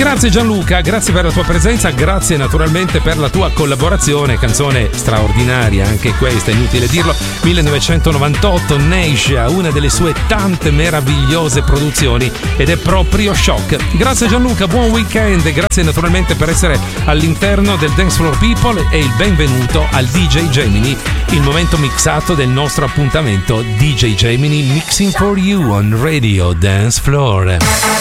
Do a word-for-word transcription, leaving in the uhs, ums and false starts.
Grazie Gianluca, grazie per la tua presenza, grazie naturalmente per la tua collaborazione, canzone straordinaria anche questa, inutile dirlo, millenovecentonovantotto, Neisha, una delle sue tante meravigliose produzioni, ed è proprio shock. Grazie Gianluca, buon weekend, grazie naturalmente per essere all'interno del Dance Floor People e il benvenuto al D J Gemini, il momento mixato del nostro appuntamento D J Gemini Mixing for You on Radio Dance Floor.